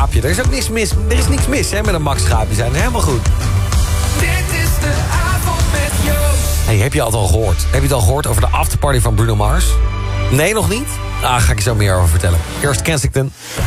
Max-schaapje. Er is ook niks mis. Er is niks mis hè, met een Max-schaapje zijn. Helemaal goed. Dit is de avond met Joost. Hey, heb je het al gehoord? Heb je het al gehoord over de afterparty van Bruno Mars? Nee, nog niet? Ga ik je zo meer over vertellen. Eerst Kensington.